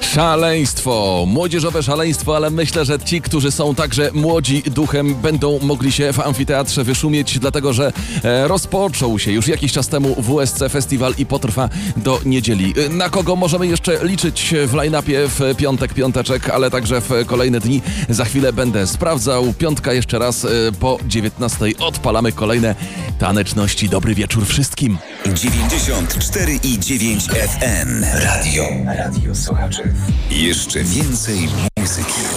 Szaleństwo, młodzieżowe szaleństwo, ale myślę, że ci, którzy są także młodzi duchem, będą mogli się w amfiteatrze wyszumieć, dlatego że rozpoczął się już jakiś czas temu WSC Festiwal i potrwa do niedzieli. Na kogo możemy jeszcze liczyć w line-upie w piątek, piąteczek, ale także w kolejne dni? Za chwilę będę sprawdzał. Piątka jeszcze raz po 19:00 odpalamy kolejne taneczności. Dobry wieczór wszystkim. 94,9 FM. Radio słuchaczy. Jeszcze więcej muzyki.